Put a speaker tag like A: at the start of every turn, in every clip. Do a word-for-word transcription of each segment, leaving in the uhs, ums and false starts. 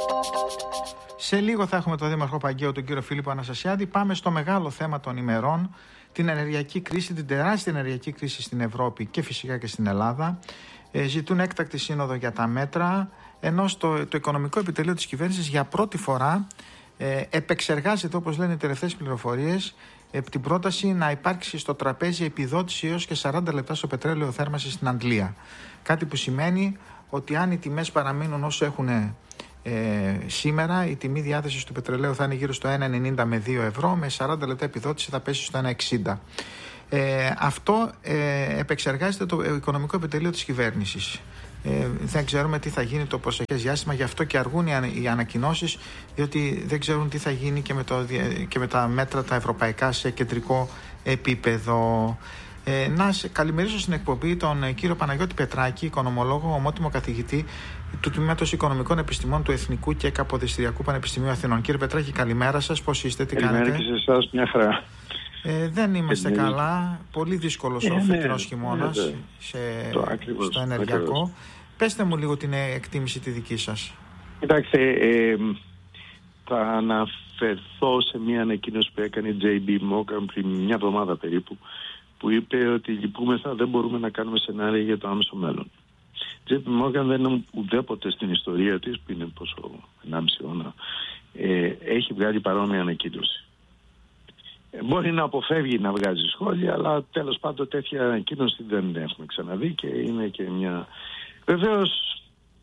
A: Σε λίγο θα έχουμε τον Δήμαρχο Παγκαίου, τον κύριο Φίλιππο Αναστασιάδη. Πάμε στο μεγάλο θέμα των ημερών, την ενεργειακή κρίση, την τεράστια ενεργειακή κρίση στην Ευρώπη και φυσικά και στην Ελλάδα. Ε, ζητούν έκτακτη σύνοδο για τα μέτρα, ενώ στο, το Οικονομικό Επιτελείο της Κυβέρνησης για πρώτη φορά ε, επεξεργάζεται, όπως λένε οι τελευταίες πληροφορίες, ε, την πρόταση να υπάρξει στο τραπέζι επιδότηση έως και σαράντα λεπτά στο πετρέλαιο θέρμανσης στην Αγγλία. Κάτι που σημαίνει ότι αν οι τιμές παραμείνουν όσο έχουν ε, σήμερα, η τιμή διάθεσης του πετρελαίου θα είναι γύρω στο ένα ενενήντα με δύο ευρώ, με σαράντα λεπτά επιδότηση θα πέσει στο ένα εξήντα. Ε, αυτό ε, επεξεργάζεται το Οικονομικό Επιτελείο της Κυβέρνησης. Ε, δεν ξέρουμε τι θα γίνει το προσεχές διάστημα, γι' αυτό και αργούν οι ανακοινώσεις, διότι δεν ξέρουν τι θα γίνει και με, το, και με τα μέτρα τα ευρωπαϊκά σε κεντρικό επίπεδο. Ε, να καλημερίσω στην εκπομπή τον κύριο Παναγιώτη Πετράκη, οικονομολόγο, ομότιμο καθηγητή του Τμήματος Οικονομικών Επιστημών του Εθνικού και Καποδιστριακού Πανεπιστημίου Αθηνών. Κύριε Πετράκη, καλημέρα σας. Πώς είστε, τι
B: καλημέρα
A: κάνετε?
B: Και σε εσάς, μια χαρά.
A: Ε, δεν είμαστε
B: Καλημέρα.
A: καλά. Πολύ δύσκολος
B: ε,
A: ο
B: ναι,
A: φετινός χειμώνας
B: ναι,
A: σε,
B: ακριβώς,
A: στο ενεργειακό.
B: ακριβώς.
A: Πέστε μου λίγο την εκτίμηση τη δική σας.
B: Κοιτάξτε, ε, θα αναφερθώ σε μια ανακοίνωση που έκανε η τζέι πι Morgan πριν μια εβδομάδα περίπου, που είπε ότι λυπούμεθα, δεν μπορούμε να κάνουμε σενάρια για το άμεσο μέλλον. Η τζέι πι Morgan δεν είναι ουδέποτε στην ιστορία της, που είναι πόσο ενάμιση αιώνα, ε, έχει βγάλει παρόμοια ανακοίνωση. Ε, μπορεί να αποφεύγει να βγάζει σχόλια, αλλά τέλος πάντων τέτοια ανακοίνωση δεν έχουμε ξαναδεί και είναι και μια... Βεβαίως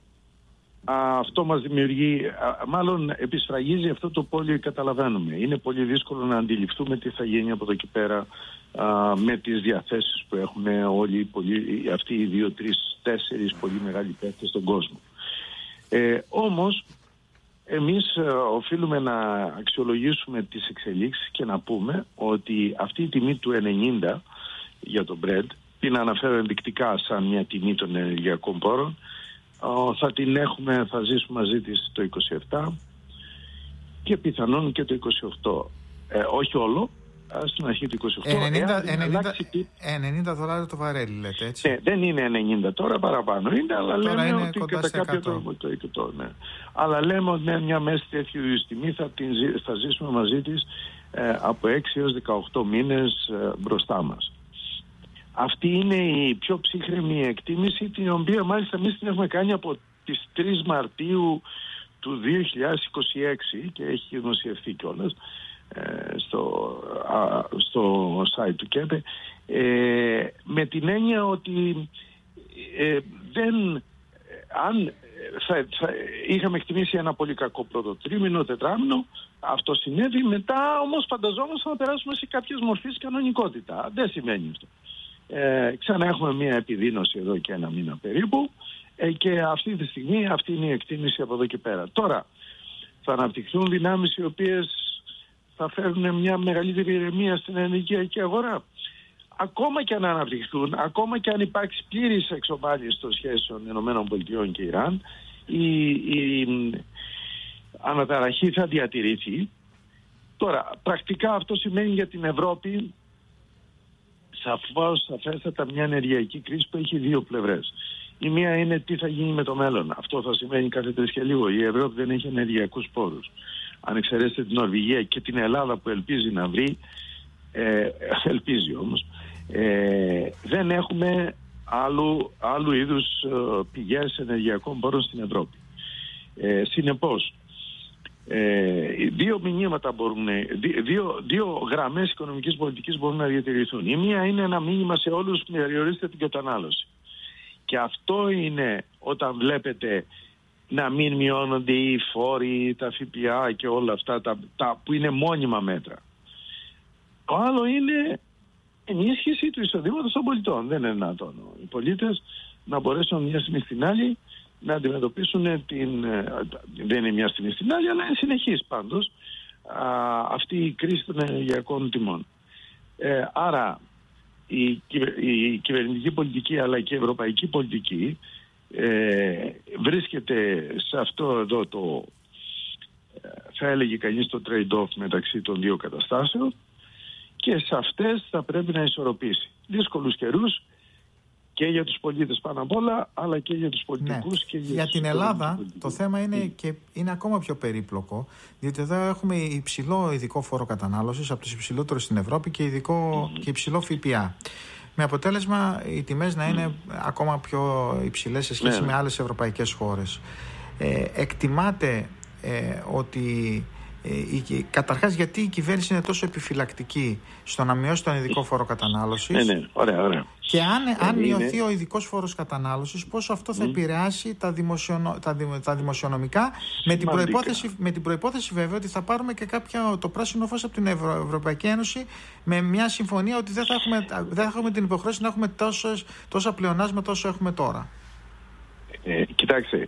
B: αυτό μας δημιουργεί, α, μάλλον επισφραγίζει αυτό το πόλιο, καταλαβαίνουμε. Είναι πολύ δύσκολο να αντιληφθούμε τι θα γίνει από εδώ και πέρα α, με τις διαθέσεις που έχουν όλοι πολλοί, αυτοί οι δύο, τρεις, τέσσερις πολύ μεγάλοι παίκτες στον κόσμο. Ε, όμως εμείς α, οφείλουμε να αξιολογήσουμε τις εξελίξεις και να πούμε ότι αυτή η τιμή του ενενήντα για το Brent, την αναφέρω ενδεικτικά σαν μια τιμή των ενεργειακών πόρων, θα την έχουμε, θα ζήσουμε μαζί της το είκοσι επτά και πιθανόν και το είκοσι οκτώ. Ε, όχι όλο, στην αρχή του είκοσι οκτώ.
A: ενενήντα, ενενήντα, ενενήντα δολάρια το βαρέλι, λέτε, έτσι.
B: Ναι, δεν είναι ενενήντα τώρα, παραπάνω είναι, αλλά
A: τώρα
B: λέμε
A: είναι
B: ότι κατά κάποιο τρόπο το εκατό, ναι. Αλλά λέμε ότι με μια μέση τέτοιου τιμή θα, την, θα ζήσουμε μαζί της ε, από έξι έως δεκαοκτώ μήνες ε, μπροστά μας. Αυτή είναι η πιο ψύχρεμη εκτίμηση, την οποία μάλιστα εμείς την έχουμε κάνει από τις τρεις Μαρτίου του δύο χιλιάδες είκοσι έξι και έχει δημοσιευθεί κιόλας ε, στο, α, στο site του ΚΕΠΕ, ε, με την έννοια ότι ε, δεν, αν θα, θα, είχαμε εκτιμήσει ένα πολύ κακό πρώτο τρίμηνο, τετράμηνο, αυτό συνέβη, μετά όμως φανταζόμαστε να περάσουμε σε κάποιες μορφές κανονικότητα. Δεν σημαίνει αυτό. Ε, ξανά έχουμε μια επιδείνωση εδώ και ένα μήνα περίπου ε, και αυτή τη στιγμή αυτή είναι η εκτίμηση από εδώ και πέρα. Τώρα θα αναπτυχθούν δυνάμεις οι οποίες θα φέρουν μια μεγαλύτερη ηρεμία στην ενεργειακή αγορά. Ακόμα και αν αναπτυχθούν, ακόμα και αν υπάρξει πλήρης εξομάλυνση των σχέσεων ΗΠΑ και Ιράν, η, η αναταραχή θα διατηρηθεί. Τώρα, πρακτικά αυτό σημαίνει για την Ευρώπη σαφώς, σαφέστατα μια ενεργειακή κρίση που έχει δύο πλευρές. Η μία είναι τι θα γίνει με το μέλλον. Αυτό θα σημαίνει κάθε τρεις και λίγο. Η Ευρώπη δεν έχει ενεργειακούς πόρους. Αν εξαιρέσετε την Νορβηγία και την Ελλάδα που ελπίζει να βρει, ε, ελπίζει όμως, ε, δεν έχουμε άλλου, άλλου είδους ε, πηγές ενεργειακών πόρων στην Ευρώπη. Ε, συνεπώς, Ε, δύο μηνύματα μπορούν, δύο, δύο γραμμές οικονομικής πολιτικής μπορούν να διατηρηθούν. Η μία είναι ένα μήνυμα σε όλους που περιορίστε την κατανάλωση. Και αυτό είναι όταν βλέπετε να μην μειώνονται οι φόροι, τα ΦΠΑ και όλα αυτά τα, τα που είναι μόνιμα μέτρα. Το άλλο είναι ενίσχυση του εισοδήματος των πολιτών. Δεν είναι δυνατόν οι πολίτες να μπορέσουν μια στιγμή στην άλλη να αντιμετωπίσουν την... δεν είναι μια στιγμή στην άλλη, αλλά είναι συνεχής πάντως α, αυτή η κρίση των ενεργειακών τιμών. Ε, άρα η, η κυβερνητική πολιτική αλλά και η ευρωπαϊκή πολιτική ε, βρίσκεται σε αυτό εδώ το, θα έλεγε κανείς, το trade-off μεταξύ των δύο καταστάσεων και σε αυτές θα πρέπει να ισορροπήσει. Δύσκολους καιρούς Και για τους πολίτες πάνω απ' όλα, αλλά και για τους πολιτικούς.
A: Ναι.
B: Και για,
A: για
B: τους
A: την Ελλάδα
B: πολιτικούς.
A: Το θέμα είναι, mm. και είναι ακόμα πιο περίπλοκο, διότι εδώ έχουμε υψηλό ειδικό φόρο κατανάλωσης, από τους υψηλότερους στην Ευρώπη, και, ειδικό, mm. και υψηλό ΦΠΑ. Με αποτέλεσμα οι τιμές να είναι mm. ακόμα πιο υψηλές σε σχέση ναι. με άλλες ευρωπαϊκές χώρες. Ε, εκτιμάται ε, ότι Ε, καταρχάς, γιατί η κυβέρνηση είναι τόσο επιφυλακτική στο να μειώσει τον ειδικό φόρο κατανάλωσης.
B: Ναι, ναι, ωραία, ωραία.
A: Και αν,
B: ε,
A: αν μειωθεί
B: είναι...
A: ο ειδικός φόρος κατανάλωσης, πόσο αυτό θα
B: mm.
A: επηρεάσει τα, δημοσιονο... τα, δη... τα δημοσιονομικά, με την, προϋπόθεση... με την προϋπόθεση βέβαια ότι θα πάρουμε και κάποια... το πράσινο φως από την Ευρω... Ευρωπαϊκή Ένωση, με μια συμφωνία ότι δεν θα έχουμε, δεν θα έχουμε την υποχρέωση να έχουμε τόσες... τόσα πλεονάσματα όσο έχουμε τώρα.
B: Ε, κοιτάξτε,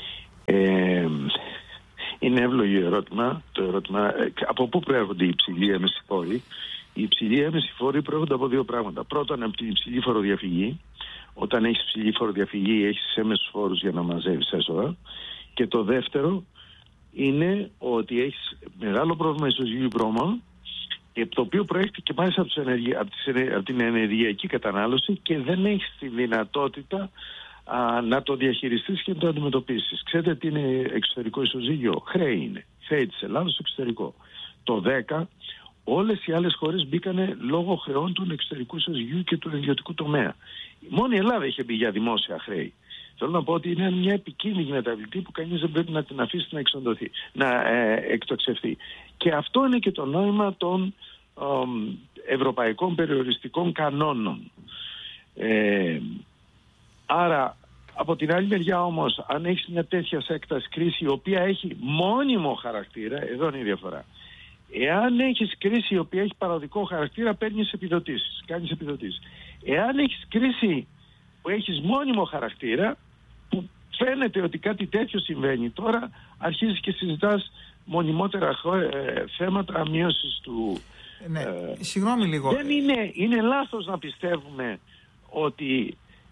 B: ε, είναι εύλογο ερώτημα. Το ερώτημα από πού προέρχονται οι υψηλοί έμεσοι φόροι. Οι υψηλοί έμεσοι φόροι προέρχονται από δύο πράγματα. Πρώτον, από την υψηλή φοροδιαφυγή. Όταν έχεις υψηλή φοροδιαφυγή, έχεις έμεσους φόρους για να μαζεύεις έσοδα. Και το δεύτερο είναι ότι έχεις μεγάλο πρόβλημα ισοζυγίου πρόμων, το οποίο προέρχεται και μάλιστα από, από, από την ενεργειακή κατανάλωση, και δεν έχεις τη δυνατότητα Α, να το διαχειριστείς και να το αντιμετωπίσεις. Ξέρετε τι είναι εξωτερικό ισοζύγιο? Χρέη είναι. Χρέη της Ελλάδας στο εξωτερικό. Το δέκα όλες οι άλλες χώρες μπήκανε λόγω χρεών του εξωτερικού ισοζυγίου και του ιδιωτικού τομέα. Μόνο η Ελλάδα είχε μπει για δημόσια χρέη. Θέλω να πω ότι είναι μια επικίνδυνη μεταβλητή που κανείς δεν πρέπει να την αφήσει να εξοντωθεί, να ε, εκτοξευθεί. Και αυτό είναι και το νόημα των ε, ευρωπαϊκών περιοριστικών κανόνων. Ε, Άρα, από την άλλη μεριά όμως, αν έχεις μια τέτοια έκταση κρίση η οποία έχει μόνιμο χαρακτήρα, εδώ είναι η διαφορά. Εάν έχεις κρίση η οποία έχει παραδικό χαρακτήρα, παίρνεις επιδοτήσεις, κάνεις επιδοτήσεις. Εάν έχεις κρίση που έχεις μόνιμο χαρακτήρα, που φαίνεται ότι κάτι τέτοιο συμβαίνει τώρα, αρχίζεις και συζητάς μονιμότερα ε, θέματα μείωσης του...
A: Ναι, ε, συγγνώμη λίγο.
B: Δεν είναι, είναι λάθος να πιστεύουμε ότι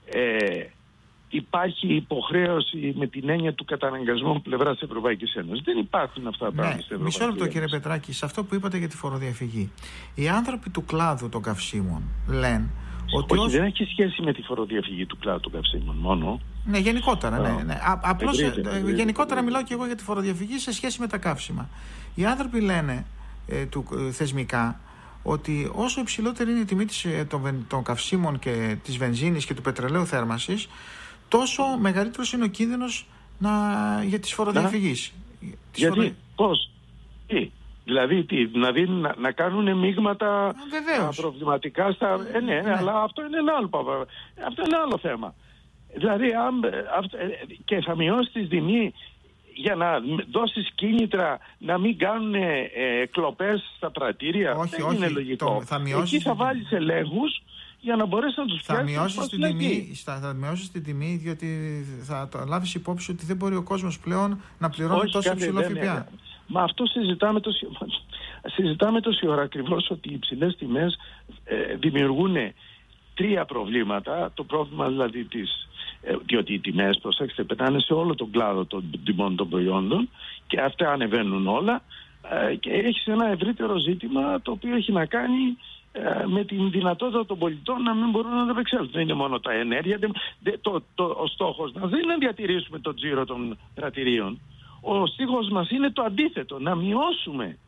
B: Ε, υπάρχει υποχρέωση με την έννοια του καταναγκασμού πλευράς της Ευρωπαϊκής Ένωσης. Δεν υπάρχουν αυτά τα πράγματα.
A: Ναι, μισό λεπτό κύριε Πετράκη, σε αυτό που είπατε για τη φοροδιαφυγή. Οι άνθρωποι του κλάδου των καυσίμων λένε ότι...
B: Όχι,
A: όσο...
B: δεν έχει σχέση με τη φοροδιαφυγή του κλάδου των καυσίμων μόνο.
A: Ναι, γενικότερα. Ναι, ναι. Α, απλώς,
B: ευρύτε, ευρύτε,
A: γενικότερα
B: ευρύτε.
A: Μιλάω και εγώ για τη φοροδιαφυγή σε σχέση με τα καύσιμα. Οι άνθρωποι λένε ε, του, ε, θεσμικά ότι όσο υψηλότερη είναι η τιμή της, των, των καυσίμων και της βενζίνης και του πετρελαίου θέρμανσης, τόσο μεγαλύτερος είναι ο κίνδυνος να, για τις φοροδιαφυγής.
B: Γιατί, φορο... πώς, τι, δηλαδή τι, δηλαδή να, να κάνουν μείγματα α, προβληματικά στα... Ε, ναι, ναι, αλλά αυτό είναι ένα άλλο, αυτό είναι άλλο θέμα. Δηλαδή, αν, αυτό, και θα μειώσει τη τιμή για να δώσεις κίνητρα να μην κάνουν ε, κλοπές στα πρατήρια.
A: Όχι,
B: δεν
A: όχι,
B: είναι λογικό.
A: Το, θα
B: Εκεί θα βάλεις ελέγχους για να μπορέσεις να τους
A: θα
B: πιάσεις.
A: Μειώσεις την τιμή, θα μειώσεις την τιμή, διότι θα το λάβεις υπόψη ότι δεν μπορεί ο κόσμος πλέον να πληρώνει όχι, τόσο υψηλό ΦΠΑ.
B: Μα αυτό συζητάμε τόση, συζητάμε τόση ώρα ακριβώς, ότι οι υψηλές τιμές ε, δημιουργούν τρία προβλήματα. Το πρόβλημα δηλαδή της... διότι οι τιμές, προσέξτε, πετάνε σε όλο τον κλάδο των τιμών των προϊόντων και αυτά ανεβαίνουν όλα, και έχει ένα ευρύτερο ζήτημα το οποίο έχει να κάνει με την δυνατότητα των πολιτών να μην μπορούν να ανταπεξέλθουν. Δεν είναι μόνο τα ενέργεια. Το, το, ο στόχος μας δεν είναι να διατηρήσουμε το τζίρο των κρατηρίων. Ο στόχος μας είναι το αντίθετο, να μειώσουμε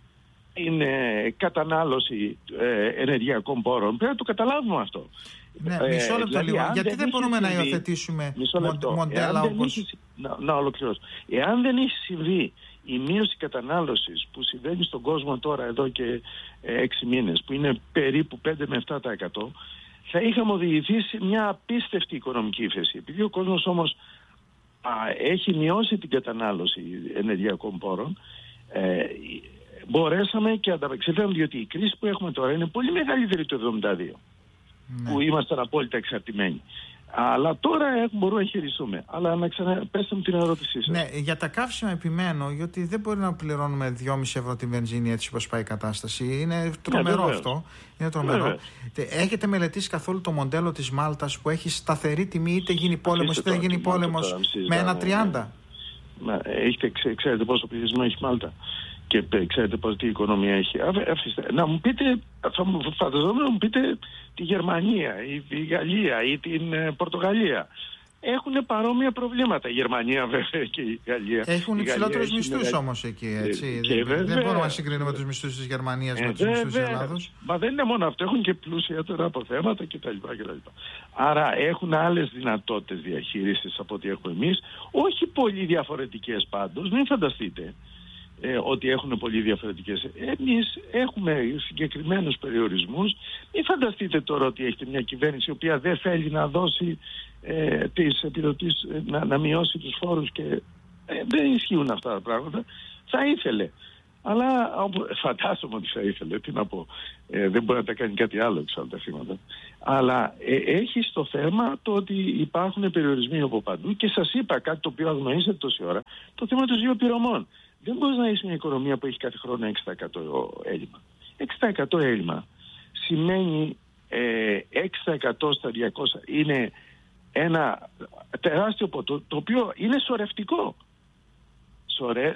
B: την ε, κατανάλωση ε, ενεργειακών πόρων. Πρέπει να το καταλάβουμε αυτό.
A: Ναι, μισό λεπτό δηλαδή, λίγο. Γιατί δεν, δεν μπορούμε συμβεί, να υιοθετήσουμε μοντέλα όπως...
B: Είχε, να, να ολοκληρώσω. Εάν δεν έχει συμβεί η μείωση κατανάλωσης που συμβαίνει στον κόσμο τώρα εδώ και ε, έξι μήνες, που είναι περίπου πέντε με επτά τοις εκατό, θα είχαμε οδηγηθεί σε μια απίστευτη οικονομική ύφεση. Επειδή ο κόσμος όμως α, έχει μειώσει την κατανάλωση ενεργειακών πόρων, ε, μπορέσαμε και ανταπεξέλθαμε, διότι η κρίση που έχουμε τώρα είναι πολύ μεγαλύτερη το εβδομήντα δύο, ναι, που ήμασταν απόλυτα εξαρτημένοι. Αλλά τώρα μπορούμε να χειριστούμε. Αλλά να ξαναπέσουμε την ερώτησή σας.
A: Ναι, για τα καύσιμα επιμένω, γιατί δεν μπορεί να πληρώνουμε δυόμισι ευρώ τη βενζίνη έτσι όπως πάει η κατάσταση. Είναι τρομερό ναι, αυτό. Είναι τρομερό. Βέβαια. Έχετε μελετήσει καθόλου το μοντέλο της Μάλτας που έχει σταθερή τιμή, είτε γίνει πόλεμος είτε δεν γίνει πόλεμος, με ένα τριάντα?
B: Ναι. Έχετε, ξέρετε πόσο πληθυσμό έχει Μάλτα? Και ξέρετε πώς τι οικονομία έχει. Αφήστε, να μου πείτε, θα μου φανταζόμουν να μου πείτε τη Γερμανία ή τη Γαλλία ή την Πορτογαλία. Έχουν παρόμοια προβλήματα. Η Γερμανία βέβαια και η Γαλλία.
A: Έχουν υψηλότερους μισθούς μεγα... όμως εκεί, έτσι.
B: Και
A: δεν,
B: βέβαια,
A: δεν μπορούμε να συγκρίνουμε τους μισθούς της Γερμανίας ε, με τους
B: βέβαια,
A: μισθούς της Ελλάδος.
B: Μα δεν είναι μόνο αυτό. Έχουν και πλούσιότερα αποθέματα κτλ. κτλ. Άρα έχουν άλλες δυνατότητες διαχείρισης από ό,τι έχουμε εμείς. Όχι πολύ διαφορετικές πάντως. Μην φανταστείτε ε, ότι έχουν πολύ διαφορετικές. Εμείς έχουμε συγκεκριμένους περιορισμούς. Μην φανταστείτε τώρα ότι έχετε μια κυβέρνηση η οποία δεν θέλει να δώσει ε, τις επιδοτήσεις, ε, να, να μειώσει τους φόρους και ε, δεν ισχύουν αυτά τα πράγματα. Θα ήθελε. Αλλά φαντάζομαι ότι θα ήθελε, τι να πω. Ε, δεν μπορεί να τα κάνει κάτι άλλο εξάλλου τα χρήματα. Αλλά ε, έχει στο θέμα το ότι υπάρχουν περιορισμοί από παντού και σας είπα κάτι το οποίο αγνοήσατε τόση ώρα, το θέμα των γεωπληρωμών. Δεν μπορεί να έχει μια οικονομία που έχει κάθε χρόνο έξι τοις εκατό έλλειμμα. έξι τοις εκατό έλλειμμα σημαίνει ε, έξι τοις εκατό στα διακόσια. Είναι ένα τεράστιο ποσό το οποίο είναι σωρευτικό. Σωρε,